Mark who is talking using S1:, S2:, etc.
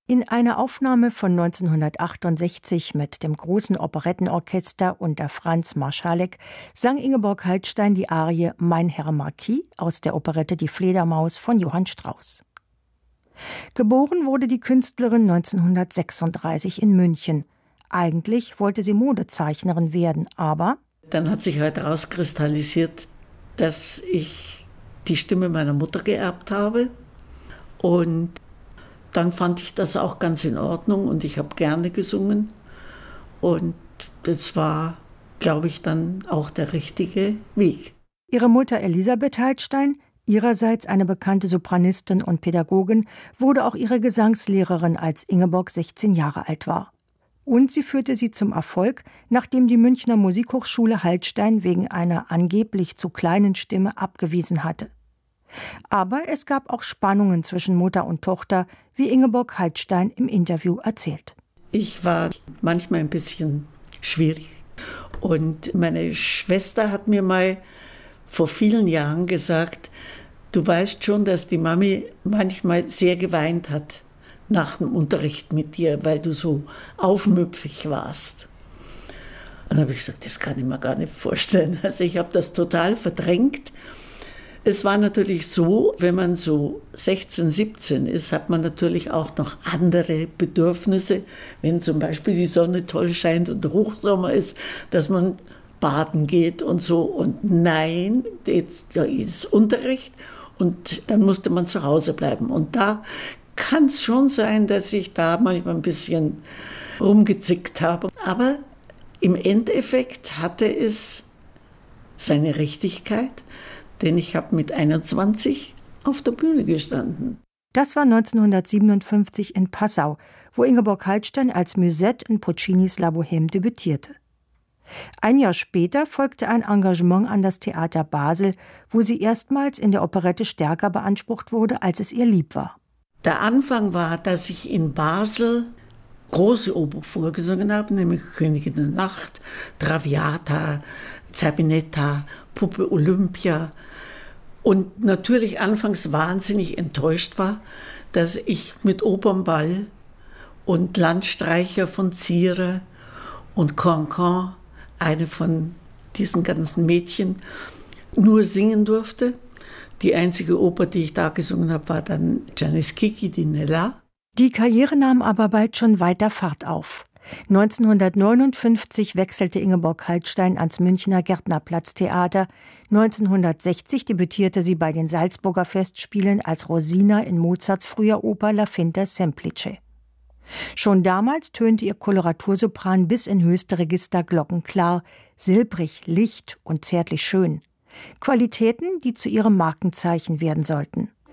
S1: In einer Aufnahme von 1968 mit dem großen Operettenorchester unter Franz Marschalek sang Ingeborg Heilstein die Arie Mein Herr Marquis aus der Operette Die Fledermaus von Johann Strauss. Geboren wurde die Künstlerin 1936 in München. Eigentlich wollte sie Modezeichnerin werden, aber
S2: dann hat sich halt herauskristallisiert, dass ich die Stimme meiner Mutter geerbt habe, und dann fand ich das auch ganz in Ordnung und ich habe gerne gesungen. Und das war, glaube ich, dann auch der richtige Weg.
S1: Ihre Mutter Elisabeth Heilstein, ihrerseits eine bekannte Sopranistin und Pädagogin, wurde auch ihre Gesangslehrerin, als Ingeborg 16 Jahre alt war. Und sie führte sie zum Erfolg, nachdem die Münchner Musikhochschule Heilstein wegen einer angeblich zu kleinen Stimme abgewiesen hatte. Aber es gab auch Spannungen zwischen Mutter und Tochter, wie Ingeborg Heilstein im Interview erzählt.
S2: Ich war manchmal ein bisschen schwierig. Und meine Schwester hat mir mal vor vielen Jahren gesagt, du weißt schon, dass die Mami manchmal sehr geweint hat nach dem Unterricht mit dir, weil du so aufmüpfig warst. Und dann habe ich gesagt, das kann ich mir gar nicht vorstellen. Also ich habe das total verdrängt. Es war natürlich so, wenn man so 16, 17 ist, hat man natürlich auch noch andere Bedürfnisse. Wenn zum Beispiel die Sonne toll scheint und Hochsommer ist, dass man baden geht und so. Und nein, jetzt ist Unterricht und dann musste man zu Hause bleiben. Und da kann es schon sein, dass ich da manchmal ein bisschen rumgezickt habe. Aber im Endeffekt hatte es seine Richtigkeit. Denn ich habe mit 21 auf der Bühne gestanden.
S1: Das war 1957 in Passau, wo Ingeborg Heilstein als Musette in Puccinis La Bohème debütierte. Ein Jahr später folgte ein Engagement an das Theater Basel, wo sie erstmals in der Operette stärker beansprucht wurde, als es ihr lieb war.
S2: Der Anfang war, dass ich in Basel große Oper vorgesungen habe, nämlich Königin der Nacht, Traviata, Zerbinetta, Puppe Olympia. Und natürlich anfangs wahnsinnig enttäuscht war, dass ich mit Opernball und Landstreicher von Zierer und Cancan, eine von diesen ganzen Mädchen, nur singen durfte. Die einzige Oper, die ich da gesungen habe, war dann Giannis Kiki di Nella.
S1: Die Karriere nahm aber bald schon weiter Fahrt auf. 1959 wechselte Ingeborg Heilstein ans Münchner Gärtnerplatztheater. 1960 debütierte sie bei den Salzburger Festspielen als Rosina in Mozarts früher Oper La Finta Semplice. Schon damals tönte ihr Koloratursopran bis in höchste Register glockenklar, silbrig, licht und zärtlich schön. Qualitäten, die zu ihrem Markenzeichen werden sollten.